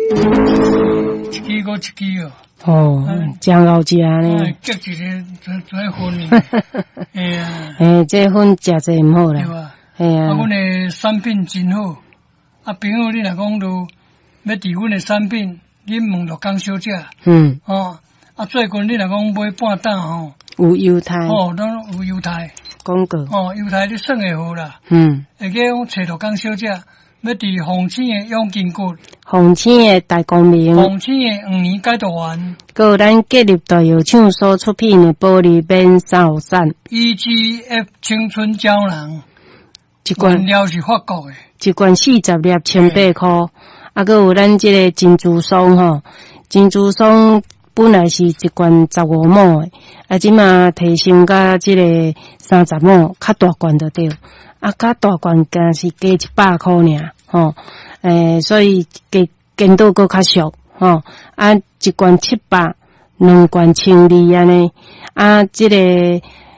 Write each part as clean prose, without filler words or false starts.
一支搁一支哦。 哦，真好食呢。 结一个再分呢。哎呀， 这粉食济唔好啦。 对啊。 系啊。 阮的产品真好，朋友你若讲都要伫阮的产品，你问着讲小姐。最近你若讲买半担吼， 有优待。 当有优待。 广告。 优待你算会好啦。会记讲找着讲小姐，要伫红星的永金谷。红星的大光明。红星的5年解读完。 个咱建立大药厂所出品的玻璃边3号伞。 EGF 青春胶囊。 一罐原料是法国的， 一罐40粒1800块，还有咱这个珍珠霜吼，珍珠霜本来是一罐15毛的，即马提升到这个30毛，较大罐就对，较大罐更是加100块尔，吼，所以见到搁较俗，吼，一罐700，两罐1200安尼，这个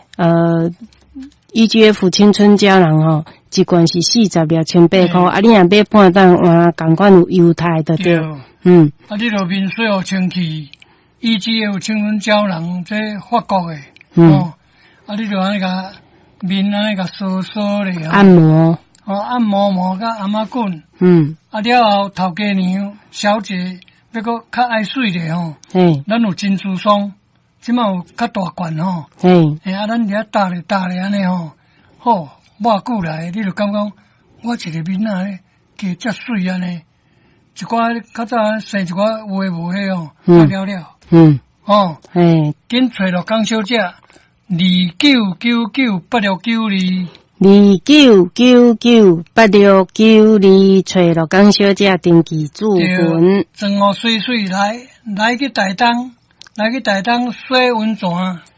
EGF 青春胶囊吼，一罐是40粒1800块，你若买半担换同款有优待就对。 你著面水互清气 ，EGF 青春胶囊这法国的，你著安尼甲面安尼甲梳咧， 按摩， 按摩甲阿妈滚，了后头家娘小姐要搁较爱水咧吼，咱有珍珠霜。即马有较大罐吼，咱伫遐搭咧安尼吼，好，偌久来，你就感觉我一个面仔咧加遮水安尼，一寡较早生一寡有诶无诶哦，紧找着江小姐29998692。29998692，找着江小姐登记注文，装好水来去台东。来去台东洗温泉，